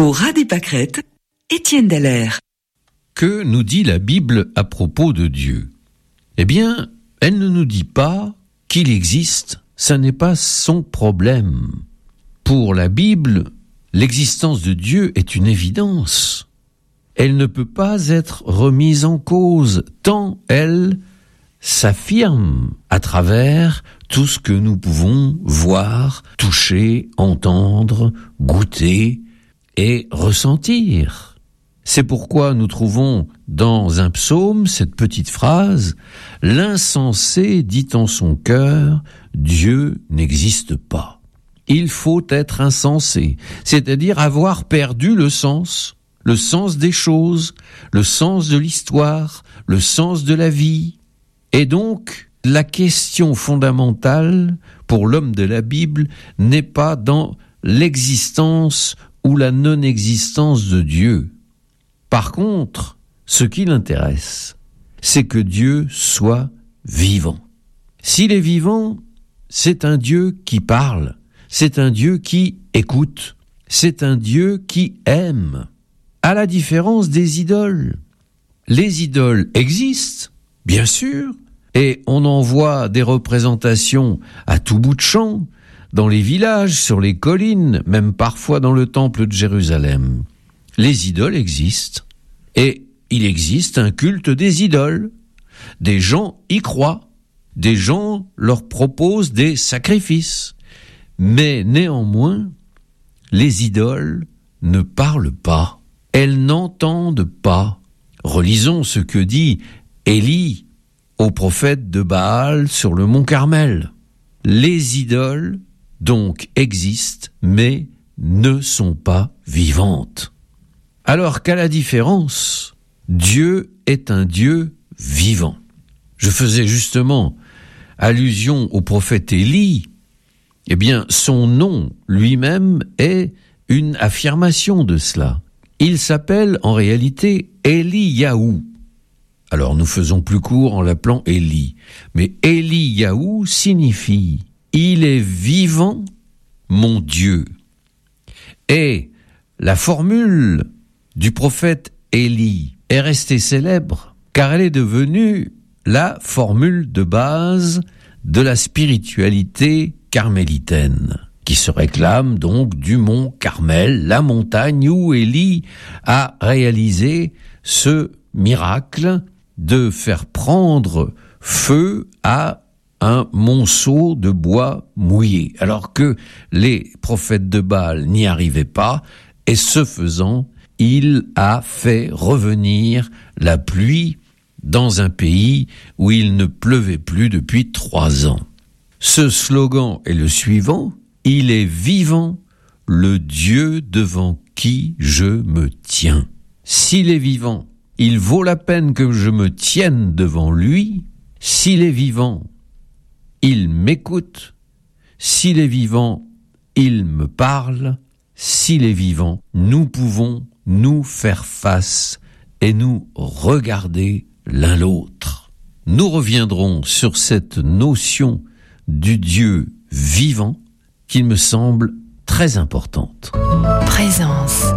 Au ras des pâquerettes, Étienne Dallaire. Que nous dit la Bible à propos de Dieu ? Eh bien, elle ne nous dit pas qu'il existe, ça n'est pas son problème. Pour la Bible, l'existence de Dieu est une évidence. Elle ne peut pas être remise en cause tant elle s'affirme à travers tout ce que nous pouvons voir, toucher, entendre, goûter et ressentir. C'est pourquoi nous trouvons dans un psaume cette petite phrase « L'insensé dit en son cœur, Dieu n'existe pas ». Il faut être insensé, c'est-à-dire avoir perdu le sens des choses, le sens de l'histoire, le sens de la vie. Et donc, la question fondamentale pour l'homme de la Bible n'est pas dans l'existence ou la non-existence de Dieu. Par contre, ce qui l'intéresse, c'est que Dieu soit vivant. S'il est vivant, c'est un Dieu qui parle, c'est un Dieu qui écoute, c'est un Dieu qui aime, à la différence des idoles. Les idoles existent, bien sûr, et on en voit des représentations à tout bout de champ, dans les villages, sur les collines, même parfois dans le temple de Jérusalem. Les idoles existent, et il existe un culte des idoles. Des gens y croient, des gens leur proposent des sacrifices. Mais néanmoins, les idoles ne parlent pas, elles n'entendent pas. Relisons ce que dit Élie au prophète de Baal sur le mont Carmel. Les idoles donc existent, mais ne sont pas vivantes. Alors qu'à la différence, Dieu est un Dieu vivant. Je faisais justement allusion au prophète Élie. Eh bien, son nom lui-même est une affirmation de cela. Il s'appelle en réalité Éliyahu. Alors nous faisons plus court en l'appelant Élie. Mais Éliyahu signifie « Il est vivant, mon Dieu ». Et la formule du prophète Élie est restée célèbre car elle est devenue la formule de base de la spiritualité carmélitaine, qui se réclame donc du mont Carmel, la montagne où Élie a réalisé ce miracle de faire prendre feu à un monceau de bois mouillé, alors que les prophètes de Baal n'y arrivaient pas, et ce faisant, il a fait revenir la pluie dans un pays où il ne pleuvait plus depuis 3 ans. Ce slogan est le suivant: « Il est vivant, le Dieu devant qui je me tiens. S'il est vivant, il vaut la peine que je me tienne devant lui. S'il est vivant, il m'écoute. S'il est vivant, il me parle. S'il est vivant, nous pouvons nous faire face et nous regarder l'un l'autre. » Nous reviendrons sur cette notion du Dieu vivant qui me semble très importante. Présence.